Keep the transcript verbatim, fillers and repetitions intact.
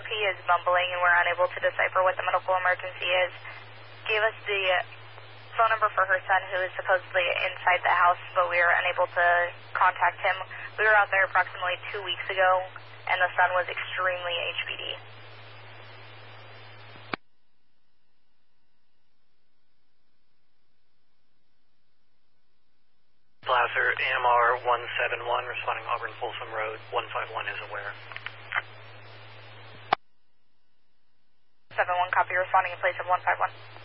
P is mumbling and we're unable to decipher what the medical emergency is. Gave us the phone number for her son, who is supposedly inside the house, but we were unable to contact him. We were out there approximately two weeks ago, and the son was extremely H P D. Placer, A M R one seven one, responding Auburn Folsom Road, one five one is aware. seven one, copy, responding in place of one five one.